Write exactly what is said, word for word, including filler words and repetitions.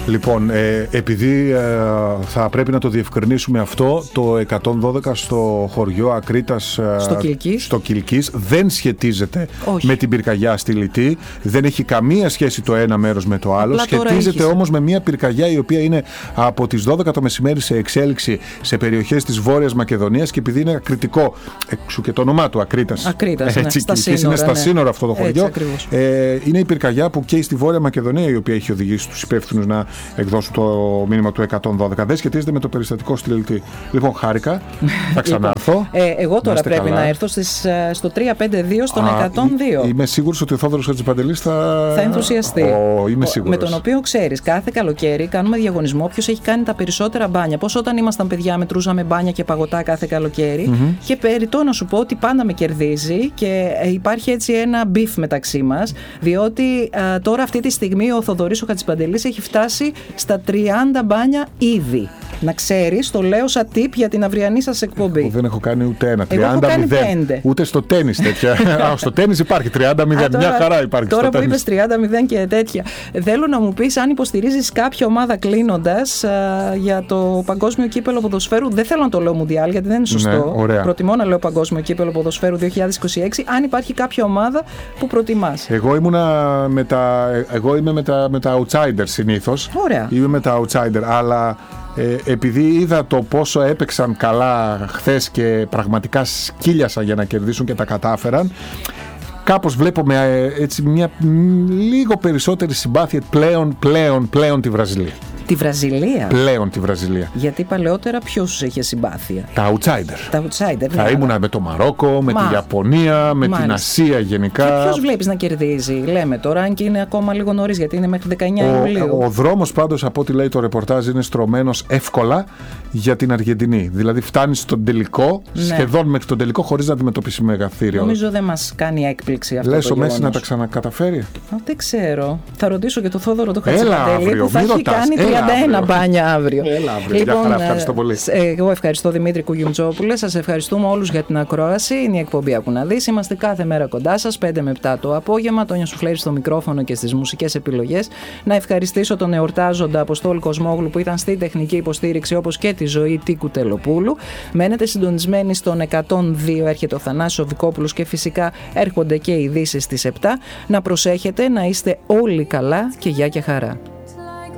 Λοιπόν, ε, επειδή ε, θα πρέπει να το διευκρινίσουμε αυτό, το εκατόν δώδεκα στο χωριό Ακρίτας, ε, στο Κιλκής. στο Κιλκής δεν σχετίζεται Όχι. με την πυρκαγιά στη Λιτή. Δεν έχει καμία σχέση το ένα μέρος με το άλλο. Απλά σχετίζεται όμως με μια πυρκαγιά η οποία είναι από τις δώδεκα το μεσημέρι σε εξέλιξη σε περιοχές της Βόρειας Μακεδονίας, και επειδή είναι κριτικό, εξού και το όνομά του Ακρίτας. Ακρίτας, ναι, στα σύνορα, είναι στα ναι. σύνορα αυτό το χωριό. Έτσι, ε, είναι η πυρκαγιά που καίει στη Βόρεια Μακεδονία, η οποία έχει οδηγήσει τους υπεύθυνους να εκδώσουν το μήνυμα του εκατόν δώδεκα. Δεν σχετίζεται με το περιστατικό στη Λιτή. Λοιπόν, χάρηκα. Θα ξανάρθω. ε, εγώ τώρα πρέπει καλά. να έρθω στις, στο τρία πέντε δύο στον Α, εκατόν δύο. Είμαι σίγουρος ότι ο Θόδωρος Χατζηπαντελής θα... θα ενθουσιαστεί. Ο, είμαι σίγουρος. Με τον οποίο, ξέρεις, κάθε καλοκαίρι κάνουμε διαγωνισμό ποιος έχει κάνει τα περισσότερα μπάνια. Πώς όταν ήμασταν παιδιά μετρούσαμε μπάνια και παγωτά κάθε καλοκαίρι. Mm-hmm. Και περιττώ να σου πω ότι πάντα με κερδίζει και υπάρχει έτσι ένα μπιφ μεταξύ μας. Διότι α, τώρα αυτή τη στιγμή ο Θοδωρής ο Χατζηπαντελής έχει φτάσει στα τριάντα μπάνια ήδη. Να ξέρεις, το λέω σαν tip για την αυριανή σας εκπομπή. Εγώ δεν έχω κάνει ούτε ένα. Εγώ έχω κάνει πέντε. Ούτε στο τένις τέτοια. Α, στο τένις υπάρχει τριάντα μηδέν. Μια χαρά υπάρχει. Τώρα στο που είπες τριάντα μηδέν και τέτοια. Θέλω να μου πεις αν υποστηρίζεις κάποια ομάδα κλείνοντας για το Παγκόσμιο Κύπελλο Ποδοσφαίρου. Δεν θέλω να το λέω Μουντιάλ γιατί δεν είναι σωστό. Ναι, προτιμώ να λέω Παγκόσμιο Κύπελλο Ποδοσφαίρου δύο χιλιάδες είκοσι έξι. Αν υπάρχει κάποια ομάδα που προτιμάς. Εγώ, ήμουνα με τα, εγώ είμαι με τα, με τα outsider συνήθως. Ωραία. Είμαι με τα outsider, αλλά ε, επειδή είδα το πόσο έπαιξαν καλά χθες και πραγματικά σκύλιασαν για να κερδίσουν και τα κατάφεραν, κάπως βλέπω με έτσι μια μ, λίγο περισσότερη συμπάθεια πλέον, πλέον, πλέον τη Βραζιλία. Τη Βραζιλία. Πλέον τη Βραζιλία. Γιατί παλαιότερα ποιος σου είχε συμπάθεια? Τα outsider. Τα outsider. Θα ναι, ήμουνα με το Μαρόκο, με Μα. τη Ιαπωνία, με Μάλιστα. την Ασία γενικά. Και ποιος βλέπεις να κερδίζει, λέμε τώρα, αν και είναι ακόμα λίγο νωρίς, γιατί είναι μέχρι δεκαεννιά Ιουλίου. Ο, ο δρόμος πάντως, από ό,τι λέει το ρεπορτάζ, είναι στρωμένος εύκολα για την Αργεντινή. Δηλαδή φτάνει στον τελικό, ναι. σχεδόν μέχρι τον τελικό, χωρίς να αντιμετωπίσει μεγαθύριο. Νομίζω δεν μας κάνει έκπληξη αυτό. Λες το ο Μέση να τα ξανακαταφέρει? Δεν ξέρω. Θα ρωτήσω και το Θόδωρο το Χατζηπαντελή που θα έχει κάνει τριάντα ένα μπάνια αύριο. Έλα αύριο. Λοιπόν, χαρά, ευχαριστώ πολύ. Εγώ ευχαριστώ Δημήτρη Κουγιουμτζόπουλε. Σας ευχαριστούμε όλους για την ακρόαση. Είναι η εκπομπή Ακού να δεις. Είμαστε κάθε μέρα κοντά σας, πέντε με επτά το απόγευμα. Τόνια Σουφλέρη στο μικρόφωνο και στις μουσικές επιλογές. Να ευχαριστήσω τον εορτάζοντα Αποστόλη Κοσμόγλου που ήταν στη τεχνική υποστήριξη, όπως και τη Ζωή Τίκου Τελοπούλου. Μένετε συντονισμένοι στον εκατόν δύο. Έρχεται ο Θανάσης Βικόπουλος και φυσικά έρχονται και οι ειδήσεις στις επτά. Να προσέχετε, να είστε όλοι καλά και γεια και χαρά.